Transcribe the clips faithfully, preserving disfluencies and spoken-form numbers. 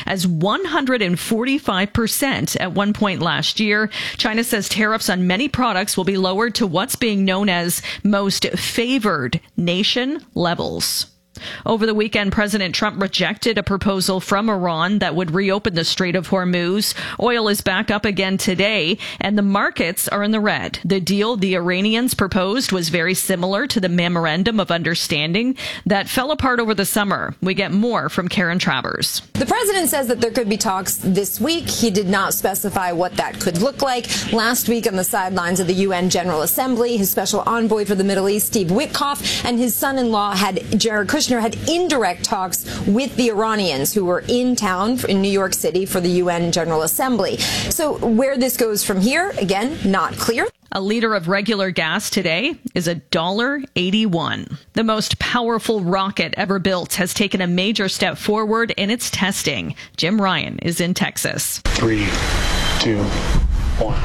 as one hundred forty-five percent at one point last year. China says tariffs on many products will be lowered to what's being known as most favored nation levels. Over the weekend, President Trump rejected a proposal from Iran that would reopen the Strait of Hormuz. Oil is back up again today, and the markets are in the red. The deal the Iranians proposed was very similar to the Memorandum of Understanding that fell apart over the summer. We get more from Karen Travers. The president says that there could be talks this week. He did not specify what that could look like. Last week on the sidelines of the U N General Assembly, his special envoy for the Middle East, Steve Witkoff, and his son-in-law had Jared Kushner had indirect talks with the Iranians who were in town in New York City for the U N General Assembly. So where this goes from here, again, not clear. A liter of regular gas today is one dollar eighty-one. The most powerful rocket ever built has taken a major step forward in its testing. Jim Ryan is in Texas. Three, two, one.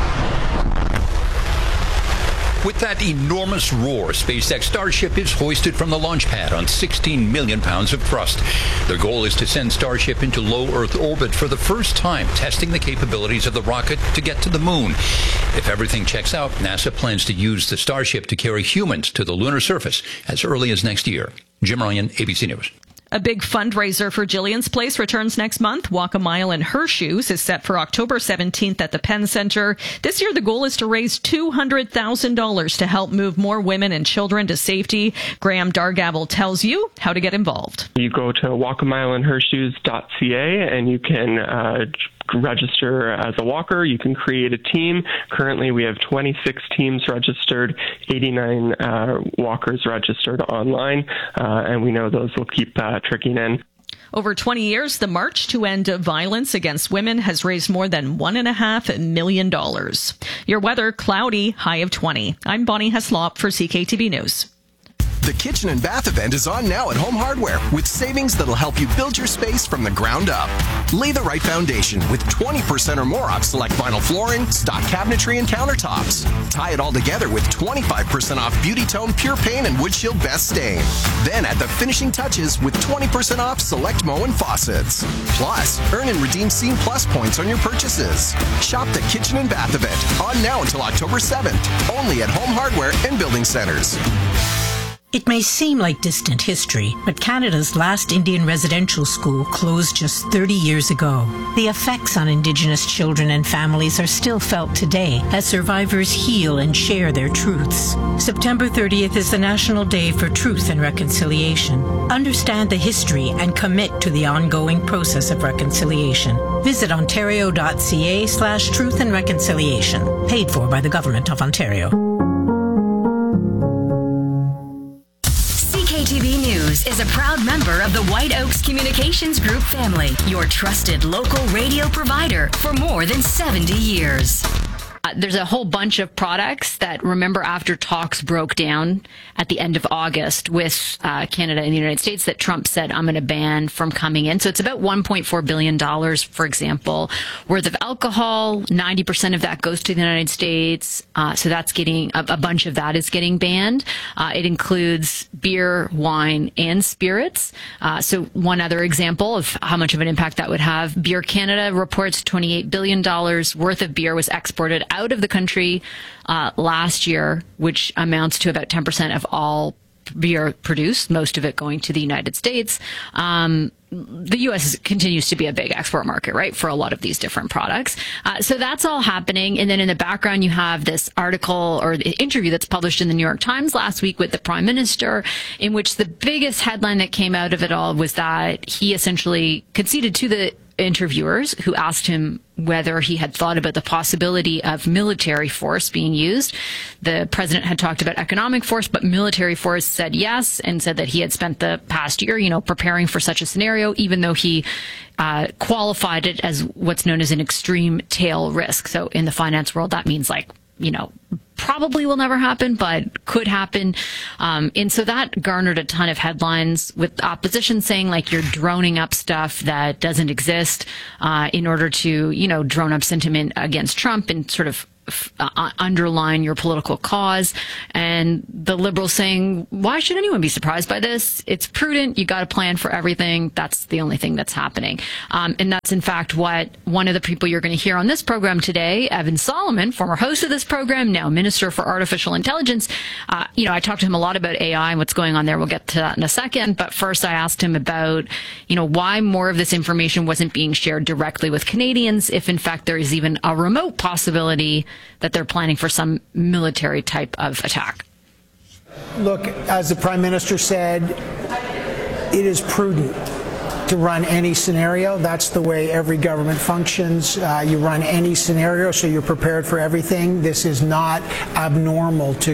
With that enormous roar, SpaceX Starship is hoisted from the launch pad on sixteen million pounds of thrust. Their goal is to send Starship into low Earth orbit for the first time, testing the capabilities of the rocket to get to the moon. If everything checks out, NASA plans to use the Starship to carry humans to the lunar surface as early as next year. Jim Ryan, A B C News. A big fundraiser for Jillian's Place returns next month. Walk a Mile in Her Shoes is set for October seventeenth at the Penn Center. This year, the goal is to raise two hundred thousand dollars to help move more women and children to safety. Graham Dargavel tells you how to get involved. You go to walk a mile in her shoes dot c a and you can uh, register as a walker. You can create a team. Currently, we have twenty-six teams registered, eighty-nine uh, walkers registered online, uh, and we know those will keep uh, tricking in. Over twenty years, the March to End Violence Against Women has raised more than one and a half million dollars. Your weather, cloudy, high of twenty. I'm Bonnie Heslop for C K T V News. The kitchen and bath event is on now at Home Hardware with savings that'll help you build your space from the ground up. Lay the right foundation with twenty percent or more off select vinyl flooring, stock cabinetry, and countertops. Tie it all together with twenty-five percent off Beauty Tone Pure Paint and Wood Shield Best Stain. Then add the finishing touches with twenty percent off select Moen and faucets. Plus, earn and redeem Scene Plus points on your purchases. Shop the kitchen and bath event on now until October seventh, only at Home Hardware and Building Centers. It may seem like distant history, but Canada's last Indian residential school closed just thirty years ago. The effects on Indigenous children and families are still felt today as survivors heal and share their truths. September thirtieth is the National Day for Truth and Reconciliation. Understand the history and commit to the ongoing process of reconciliation. Visit ontario.ca slash truth and reconciliation. Paid for by the Government of Ontario. C K T V News is a proud member of the White Oaks Communications Group family, your trusted local radio provider for more than seventy years. Uh, there's a whole bunch of products that, remember, after talks broke down at the end of August with uh, Canada and the United States, that Trump said, I'm going to ban from coming in. So it's about one point four billion dollars, for example, worth of alcohol. ninety percent of that goes to the United States. Uh, so that's getting, a, a bunch of that is getting banned. Uh, it includes beer, wine, and spirits. Uh, so one other example of how much of an impact that would have, Beer Canada reports twenty-eight billion dollars worth of beer was exported out of the country uh, last year, which amounts to about ten percent of all beer produced, most of it going to the United States. Um, the U S continues to be a big export market, right, for a lot of these different products. Uh, so that's all happening. And then in the background, you have this article or the interview that's published in the New York Times last week with the Prime Minister, in which the biggest headline that came out of it all was that he essentially conceded to the interviewers who asked him whether he had thought about the possibility of military force being used. The president had talked about economic force, but military force said yes, and said that he had spent the past year, you know, preparing for such a scenario, even though he uh, qualified it as what's known as an extreme tail risk. So in the finance world, that means like, you know, probably will never happen, but could happen. Um, and so that garnered a ton of headlines, with opposition saying, like, you're droning up stuff that doesn't exist uh, in order to, you know, drone up sentiment against Trump and sort of uh, underline your political cause. And the Liberals saying, why should anyone be surprised by this? It's prudent. You got a plan for everything. That's the only thing that's happening. Um, and that's, in fact, what one of the people you're going to hear on this program today, Evan Solomon, former host of this program, now Minister for Artificial Intelligence. Uh, you know, I talked to him a lot about A I and what's going on there. We'll get to that in a second. But first, I asked him about, you know, why more of this information wasn't being shared directly with Canadians, if in fact there is even a remote possibility that they're planning for some military type of attack. Look, as the Prime Minister said, it is prudent to run any scenario. That's the way every government functions. Uh, you run any scenario, so you're prepared for everything. This is not abnormal to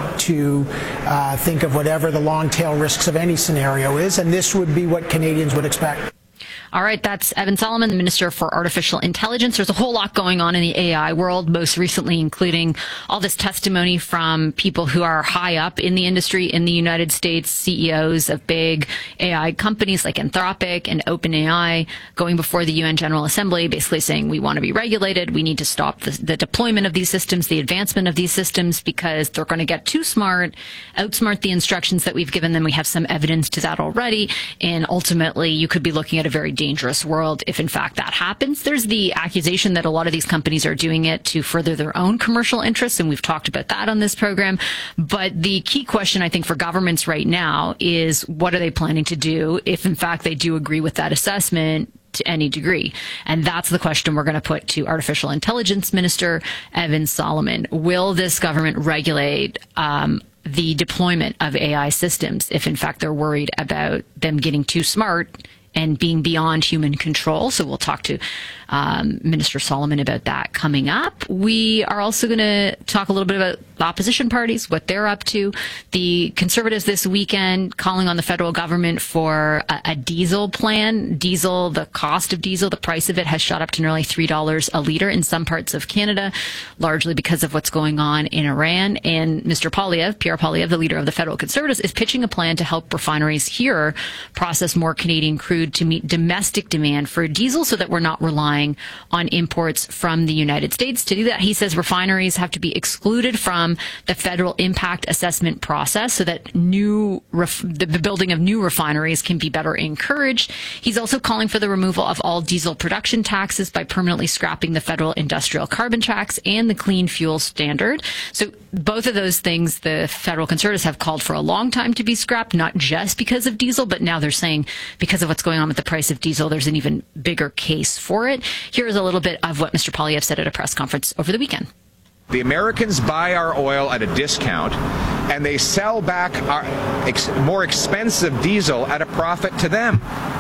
to uh, think of whatever the long tail risks of any scenario is, and this would be what Canadians would expect. All right, that's Evan Solomon, the Minister for Artificial Intelligence. There's a whole lot going on in the A I world, most recently including all this testimony from people who are high up in the industry in the United States, C E Os of big A I companies like Anthropic and OpenAI, going before the U N General Assembly, basically saying we want to be regulated, we need to stop the, the deployment of these systems, the advancement of these systems, because they're going to get too smart, outsmart the instructions that we've given them. We have some evidence to that already, and ultimately you could be looking at a very dangerous world if in fact that happens. There's the accusation that a lot of these companies are doing it to further their own commercial interests, and we've talked about that on this program. But the key question, I think, for governments right now is, what are they planning to do if in fact they do agree with that assessment to any degree? And that's the question we're going to put to Artificial Intelligence Minister Evan Solomon. Will this government regulate um, the deployment of A I systems if in fact they're worried about them getting too smart and being beyond human control? So we'll talk to um, Minister Solomon about that coming up. We are also going to talk a little bit about the opposition parties, what they're up to. The Conservatives this weekend calling on the federal government for a, a diesel plan. Diesel, the cost of diesel, the price of it has shot up to nearly three dollars a litre in some parts of Canada, largely because of what's going on in Iran. And Mister Poilievre, Pierre Poilievre, the leader of the federal Conservatives, is pitching a plan to help refineries here process more Canadian crude to meet domestic demand for diesel so that we're not relying on imports from the United States. To do that, he says refineries have to be excluded from the federal impact assessment process so that new ref- the building of new refineries can be better encouraged. He's also calling for the removal of all diesel production taxes by permanently scrapping the federal industrial carbon tax and the clean fuel standard. So both of those things the federal Conservatives have called for a long time to be scrapped, not just because of diesel, but now they're saying because of what's going on with the price of diesel, there's an even bigger case for it. Here's a little bit of what Mister Poilievre said at a press conference over the weekend. The Americans buy our oil at a discount, and they sell back our ex- more expensive diesel at a profit to them.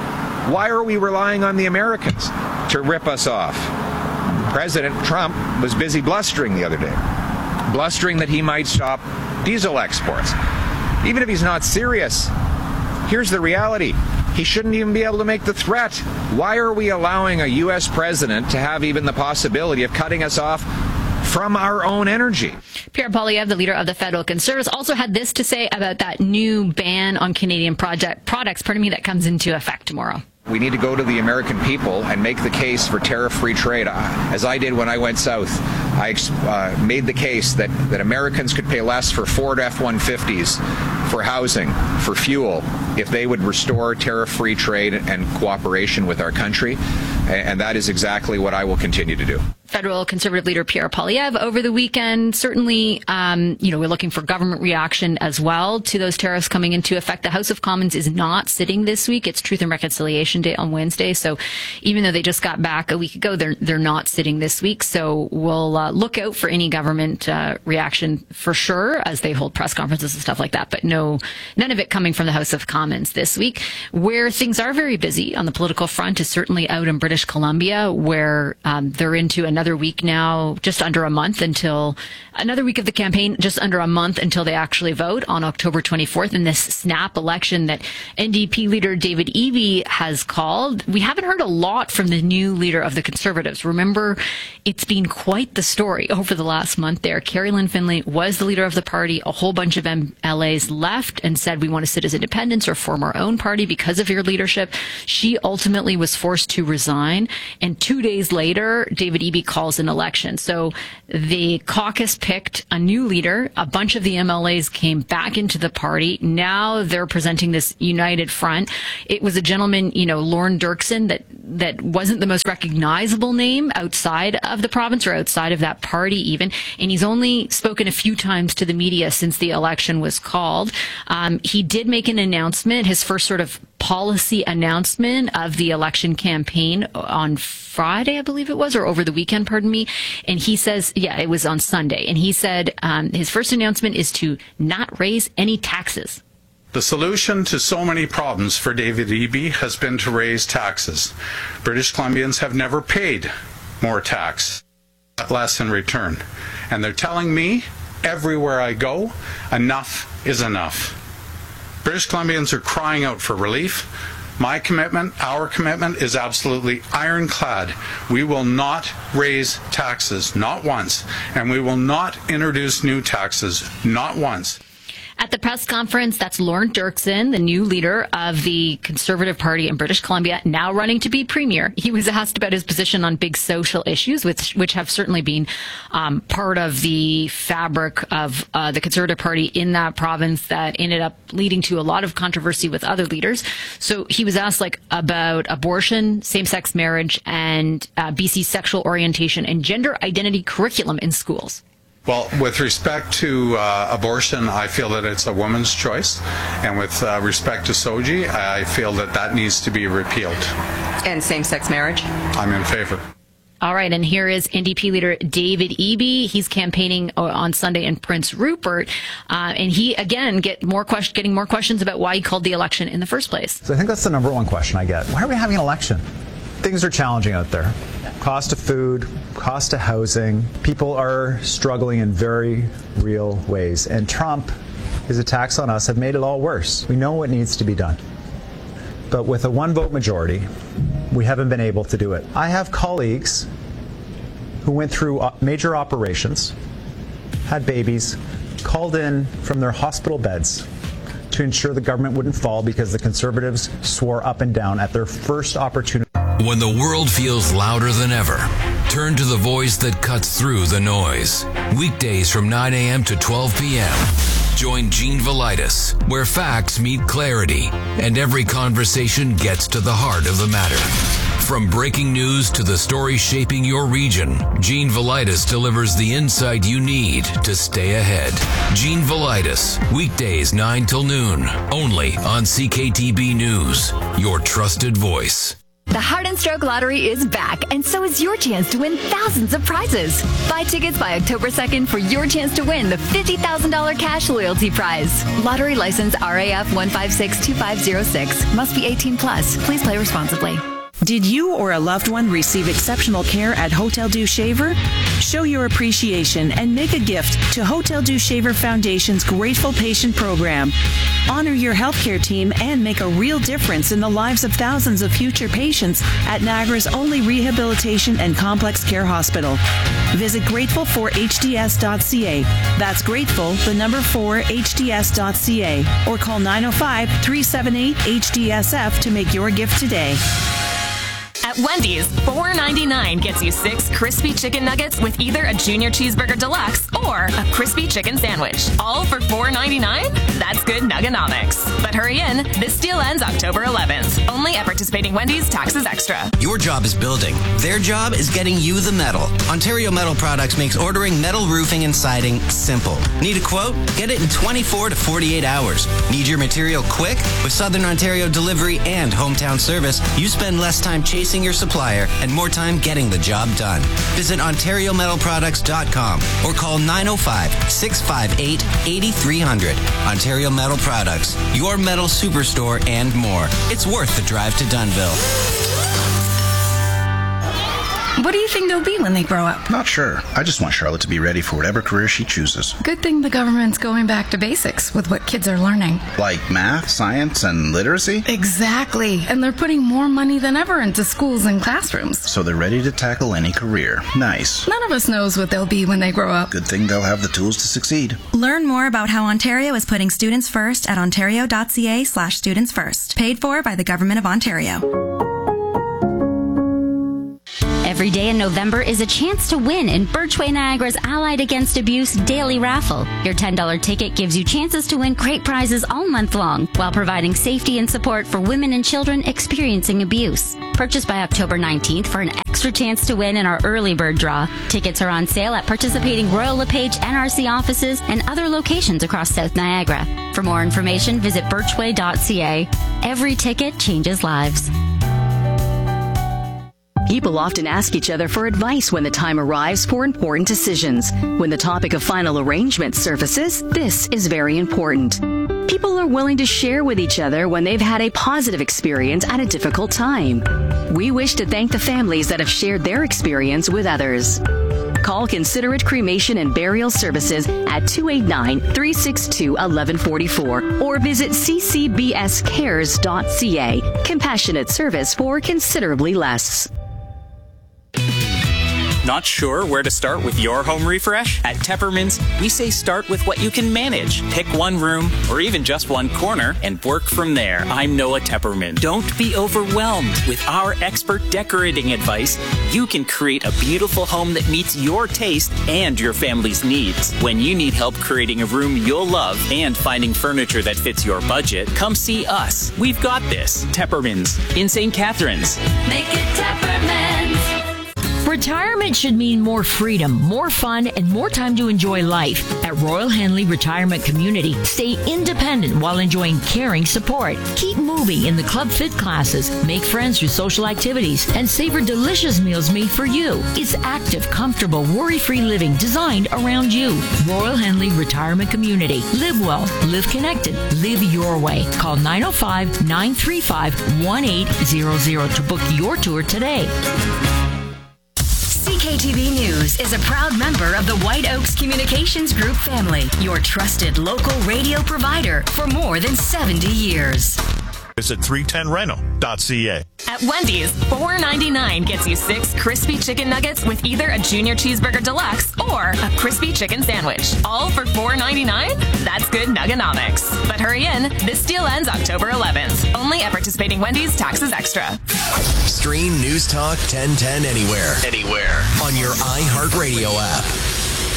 Why are we relying on the Americans to rip us off? President Trump was busy blustering the other day, blustering that he might stop diesel exports. Even if he's not serious, here's the reality. He shouldn't even be able to make the threat. Why are we allowing a U S president to have even the possibility of cutting us off from our own energy? Pierre Poilievre, the leader of the federal Conservatives, also had this to say about that new ban on Canadian project products, pardon me, that comes into effect tomorrow. We need to go to the American people and make the case for tariff-free trade. As I did when I went south, I uh, made the case that, that Americans could pay less for Ford F one fifties, for housing, for fuel, if they would restore tariff-free trade and cooperation with our country. And that is exactly what I will continue to do. Federal Conservative leader Pierre Poilievre over the weekend. Certainly, um, you know, we're looking for government reaction as well to those tariffs coming into effect. The House of Commons is not sitting this week. It's Truth and Reconciliation Day on Wednesday. So even though they just got back a week ago, they're they're not sitting this week. So we'll uh, look out for any government uh, reaction for sure as they hold press conferences and stuff like that. But no, none of it coming from the House of Commons this week. Where things are very busy on the political front is certainly out in British Columbia, where um, they're into another Another week now, just under a month until another week of the campaign, just under a month until they actually vote on October twenty-fourth in this snap election that N D P leader David Eby has called. We haven't heard a lot from the new leader of the Conservatives. Remember, it's been quite the story over the last month there. Carrie Lynn Finlay was the leader of the party. A whole bunch of M L As left and said, we want to sit as independents or form our own party because of your leadership. She ultimately was forced to resign. And two days later, David Eby calls an election. So the caucus picked a new leader. A bunch of the M L As came back into the party. Now they're presenting this united front. It was a gentleman, you know, Lorne Dirksen, that that wasn't the most recognizable name outside of the province or outside of that party even. And he's only spoken a few times to the media since the election was called. Um, he did make an announcement, his first sort of policy announcement of the election campaign on Friday, I believe it was, or over the weekend, pardon me. And he says, yeah, it was on Sunday. And he said um, his first announcement is to not raise any taxes. The solution to so many problems for David Eby has been to raise taxes. British Columbians have never paid more tax, less in return. And they're telling me, everywhere I go, enough is enough. British Columbians are crying out for relief. My commitment, our commitment, is absolutely ironclad. We will not raise taxes, not once, and we will not introduce new taxes, not once. At the press conference, that's Lorne Dirksen, the new leader of the Conservative Party in British Columbia, now running to be premier. He was asked about his position on big social issues, which which have certainly been um, part of the fabric of uh, the Conservative Party in that province that ended up leading to a lot of controversy with other leaders. So he was asked like about abortion, same-sex marriage, and uh, B C's sexual orientation and gender identity curriculum in schools. Well, with respect to uh, abortion, I feel that it's a woman's choice. And with uh, respect to S O G I, I feel that that needs to be repealed. And same-sex marriage? I'm in favor. All right, and here is N D P leader David Eby. He's campaigning on Sunday in Prince Rupert, uh, and he again get more question, getting more questions about why he called the election in the first place. So I think that's the number one question I get. Why are we having an election? Things are challenging out there. Cost of food, cost of housing. People are struggling in very real ways. And Trump, his attacks on us have made it all worse. We know what needs to be done. But with a one-vote majority, we haven't been able to do it. I have colleagues who went through major operations, had babies, called in from their hospital beds to ensure the government wouldn't fall because the Conservatives swore up and down at their first opportunity. When the world feels louder than ever, turn to the voice that cuts through the noise. Weekdays from nine a.m. to twelve p.m. Join Gene Velitis, where facts meet clarity and every conversation gets to the heart of the matter. From breaking news to the story shaping your region, Gene Velitis delivers the insight you need to stay ahead. Gene Velitis, weekdays nine till noon, only on C K T B News, your trusted voice. The Heart and Stroke Lottery is back, and so is your chance to win thousands of prizes. Buy tickets by October second for your chance to win the fifty thousand dollars cash loyalty prize. Lottery license R A F one five six two five zero six. Must be eighteen plus. Please play responsibly. Did you or a loved one receive exceptional care at Hotel Dieu Shaver? Show your appreciation and make a gift to Hotel Dieu Shaver Foundation's Grateful Patient Program. Honor your healthcare team and make a real difference in the lives of thousands of future patients at Niagara's only rehabilitation and complex care hospital. Visit grateful for h d s dot c a. That's grateful, the number four, h d s dot c a. Or call nine oh five, three seven eight, H D S F to make your gift today. At Wendy's, four ninety-nine gets you six crispy chicken nuggets with either a junior cheeseburger deluxe or a crispy chicken sandwich. All for four ninety-nine? That's good nuggenomics. But hurry in, this deal ends October eleventh. Only at participating Wendy's, taxes extra. Your job is building. Their job is getting you the metal. Ontario Metal Products makes ordering metal roofing and siding simple. Need a quote? Get it in twenty-four to forty-eight hours. Need your material quick? With Southern Ontario delivery and hometown service, you spend less time chasing your supplier and more time getting the job done. Visit ontario metal products dot com or call nine oh five, six five eight, eight three zero zero. Ontario Metal Products, your metal superstore and more. It's worth the drive to Dunnville. What do you think they'll be when they grow up? Not sure. I just want Charlotte to be ready for whatever career she chooses. Good thing the government's going back to basics with what kids are learning. Like math, science, and literacy? Exactly. And they're putting more money than ever into schools and classrooms. So they're ready to tackle any career. Nice. None of us knows what they'll be when they grow up. Good thing they'll have the tools to succeed. Learn more about how Ontario is putting students first at ontario dot c a slash students first. Paid for by the Government of Ontario. Every day in November is a chance to win in Birchway Niagara's Allied Against Abuse Daily Raffle. Your ten dollars ticket gives you chances to win great prizes all month long while providing safety and support for women and children experiencing abuse. Purchase by October nineteenth for an extra chance to win in our early bird draw. Tickets are on sale at participating Royal LePage N R C offices and other locations across South Niagara. For more information, visit birchway dot c a. Every ticket changes lives. People often ask each other for advice when the time arrives for important decisions. When the topic of final arrangement surfaces, this is very important. People are willing to share with each other when they've had a positive experience at a difficult time. We wish to thank the families that have shared their experience with others. Call Considerate Cremation and Burial Services at two eight nine, three six two, one one four four or visit c c b s cares dot c a. Compassionate service for considerably less. Not sure where to start with your home refresh? At Teppermans, we say start with what you can manage. Pick one room or even just one corner and work from there. I'm Noah Tepperman. Don't be overwhelmed. With our expert decorating advice, you can create a beautiful home that meets your taste and your family's needs. When you need help creating a room you'll love and finding furniture that fits your budget, come see us. We've got this. Teppermans in Saint Catharines. Make it Teppermans. Retirement should mean more freedom, more fun, and more time to enjoy life. At Royal Henley Retirement Community, stay independent while enjoying caring support. Keep moving in the Club Fit classes, make friends through social activities, and savor delicious meals made for you. It's active, comfortable, worry-free living designed around you. Royal Henley Retirement Community. Live well, live connected, live your way. Call nine oh five, nine three five, one eight zero zero to book your tour today. C K T V News is a proud member of the White Oaks Communications Group family, your trusted local radio provider for more than seventy years. Visit three ten reno dot c a. At Wendy's, four ninety-nine gets you six crispy chicken nuggets with either a Junior Cheeseburger Deluxe or a crispy chicken sandwich. All for four ninety-nine? That's good Nugganomics. But hurry in, this deal ends October eleventh. Only at participating Wendy's, taxes extra. Stream News Talk ten ten anywhere. Anywhere. On your iHeartRadio app.